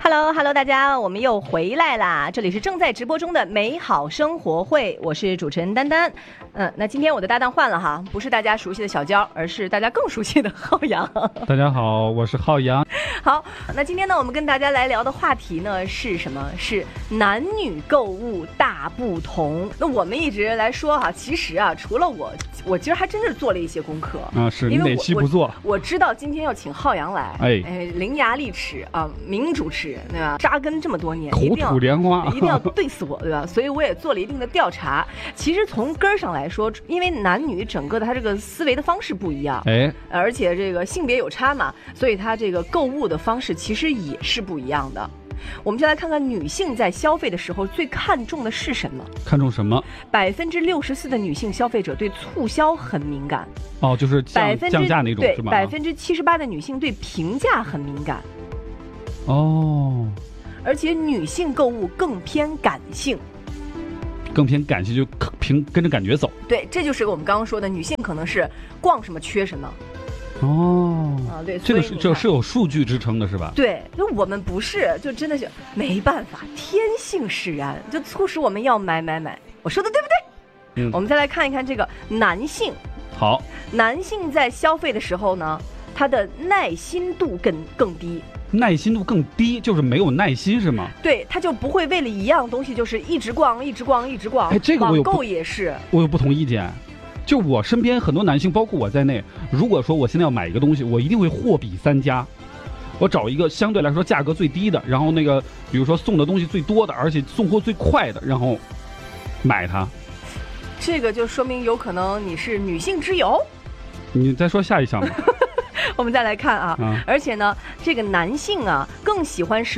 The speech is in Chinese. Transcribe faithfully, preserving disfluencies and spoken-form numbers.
Hello Hello， 大家，我们又回来啦！这里是正在直播中的美好生活会，我是主持人丹丹。嗯，那今天我的搭档换了哈，不是大家熟悉的小娇，而是大家更熟悉的浩洋。 大家好，我是浩洋。 好，那今天呢，我们跟大家来聊的话题呢是什么？是男女购物大不同。那我们一直来说哈，其实啊，除了我，我其实还真是做了一些功课啊。是你哪期不做？ 我, 我知道今天要请浩洋来，哎，哎伶牙俐齿啊，名主持人对吧？扎根这么多年， 口吐莲花， 一定要对死我对吧？所以我也做了一定的调查。其实从根儿上来说，因为男女整个的他这个思维的方式不一样，哎，而且这个性别有差嘛，所以他这个购物的方式其实也是不一样的。我们就来看看女性在消费的时候最看重的是什么？ 看重什么？百分之六十四的女性消费者对促销很敏感。 哦，就是降降价那种是吗？ 百分之七十八的女性对平价很敏感。 哦。 而且女性购物更偏感性。 更偏感性，就凭跟着感觉走。 对，这就是我们刚刚说的，女性可能是逛什么缺什么。 哦， 啊，对， 这个是这是有数据支撑的，是吧？ 对，就我们不是，就真的是没办法，天性使然，就促使我们要买买买。我说的对不对？嗯，我们再来看一看这个男性。 好， 男性在消费的时候呢，他的耐心度更更低。 耐心度更低，就是没有耐心是吗？ 对，他就不会为了一样东西就是一直逛一直逛一直逛。 哎，这个我有网购也是， 我有不同意见。就我身边很多男性，包括我在内，如果说我现在要买一个东西，我一定会货比三家，我找一个相对来说价格最低的，然后那个比如说送的东西最多的，而且送货最快的，然后买它。 这个就说明有可能你是女性之友。 你再说下一项吧。 我们再来看啊，嗯、而且呢，这个男性啊更喜欢使